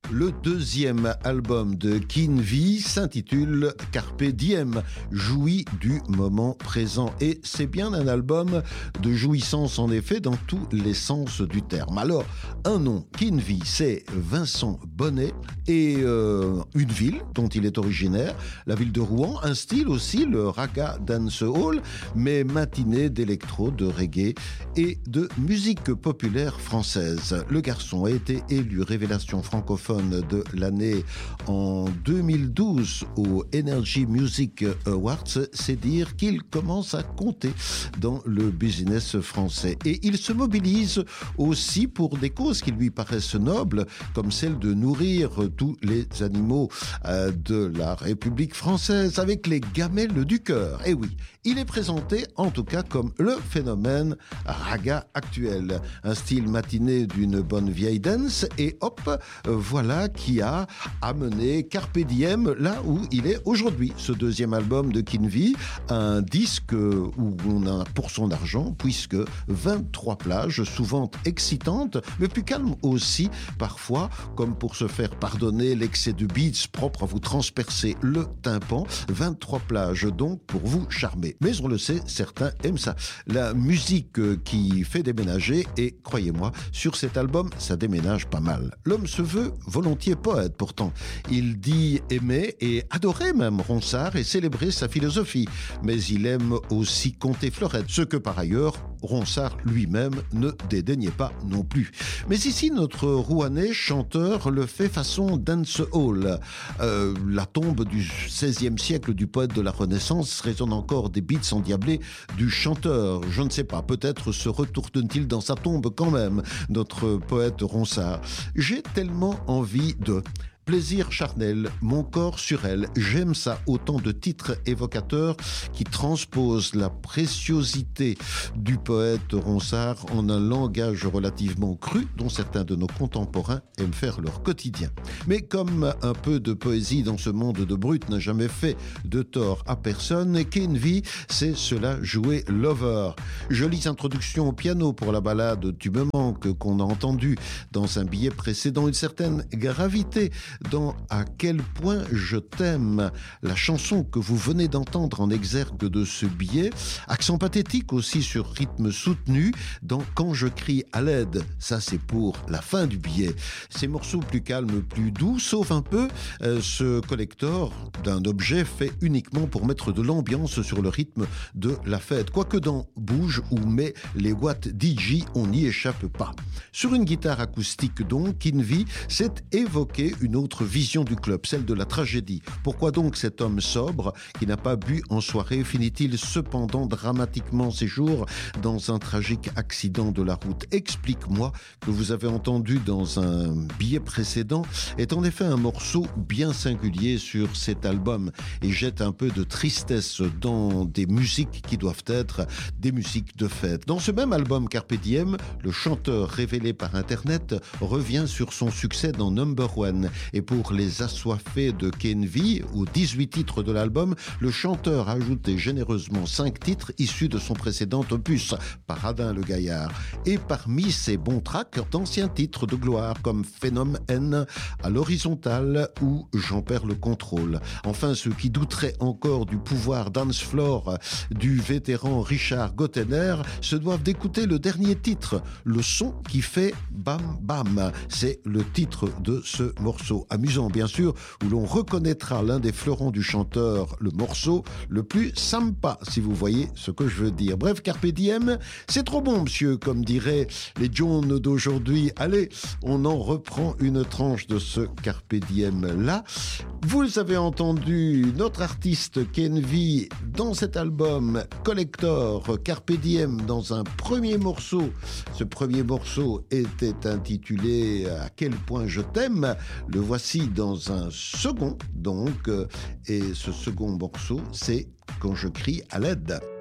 Le deuxième album de Kinvi s'intitule Carpe Diem, jouis du moment présent. Et c'est bien un album de jouissance en effet dans tous les sens du terme. Alors, un nom, Kinvi, c'est Vincent Bonnet et une ville dont il est originaire, la ville de Rouen, un style aussi, le raga dancehall, mais matinée d'électro, de reggae et de musique populaire française. Le garçon a été élu révélation francophone de l'année en 2012 au Energy Music Awards. C'est dire qu'il commence à compter dans le business français. Et il se mobilise aussi pour des causes qui lui paraissent nobles, comme celle de nourrir tous les animaux de la République française avec les gamelles du cœur. Et oui, il est présenté en tout cas comme le phénomène raga actuel. Un style matiné d'une bonne vieille dance et hop, voilà qui a amené Carpe Diem là où il est aujourd'hui. Ce deuxième album de Kinvi, un disque où on a pour son argent, puisque 23 plages, souvent excitantes, mais plus calmes aussi, parfois, comme pour se faire pardonner l'excès de beats propre à vous transpercer le tympan. 23 plages donc pour vous charmer. Mais on le sait, certains aiment ça. La musique qui fait déménager, et croyez-moi, sur cet album, ça déménage pas mal. L'homme se veut volontiers poète pourtant. Il dit aimer et adorer même Ronsard et célébrer sa philosophie. Mais il aime aussi conter Fleurette, ce que par ailleurs Ronsard lui-même ne dédaignait pas non plus. Mais ici, notre Rouennais chanteur le fait façon dancehall. La tombe du XVIe siècle du poète de la Renaissance résonne encore des beats endiablés du chanteur. Je ne sais pas, peut-être se retourne-t-il dans sa tombe quand même, notre poète Ronsard. J'ai tellement envie de... Plaisir charnel, mon corps sur elle, j'aime ça, autant de titres évocateurs qui transposent la préciosité du poète Ronsard en un langage relativement cru dont certains de nos contemporains aiment faire leur quotidien. Mais comme un peu de poésie dans ce monde de brut n'a jamais fait de tort à personne, Kinvi sait cela jouer Lover. Jolie introduction au piano pour la ballade Tu me manques qu'on a entendu dans un billet précédent, une certaine gravité dans À quel point je t'aime, la chanson que vous venez d'entendre en exergue de ce billet, accent pathétique aussi sur rythme soutenu dans Quand je crie à l'aide, ça c'est pour la fin du billet. Ces morceaux plus calmes, plus doux, sauf un peu ce collector d'un objet fait uniquement pour mettre de l'ambiance sur le rythme de la fête, quoique dans Bouge ou Met les watts DJ, on n'y échappe pas. Sur une guitare acoustique donc, Kinvi s'est évoqué une autre vision du club, celle de la tragédie. Pourquoi donc cet homme sobre qui n'a pas bu en soirée finit-il cependant dramatiquement ses jours dans un tragique accident de la route? Explique-moi, que vous avez entendu dans un billet précédent, est en effet un morceau bien singulier sur cet album et jette un peu de tristesse dans des musiques qui doivent être des musiques de fête. Dans ce même album Carpe Diem, le chanteur révélé par Internet revient sur son succès dans Number One. Et pour les assoiffés de Kinvi, aux 18 titres de l'album, le chanteur a ajouté généreusement 5 titres issus de son précédent opus, Paradin le Gaillard. Et parmi ces bons tracks, d'anciens titres de gloire comme Phénomène à l'horizontale ou J'en perds le contrôle. Enfin, ceux qui douteraient encore du pouvoir dance floor du vétéran Richard Gottener se doivent d'écouter le dernier titre, Le son qui fait bam bam. C'est le titre de ce morceau. Amusant bien sûr, où l'on reconnaîtra l'un des fleurons du chanteur, le morceau le plus sympa, si vous voyez ce que je veux dire. Bref, Carpe Diem, c'est trop bon monsieur, comme diraient les Jones d'aujourd'hui. Allez, on en reprend une tranche de ce Carpe Diem là. Vous avez entendu notre artiste Kinvi dans cet album Collector, Carpe Diem, dans un premier morceau. Ce premier morceau était intitulé À quel point je t'aime. Le voici dans un second, donc, et ce second morceau, c'est Quand je crie à l'aide.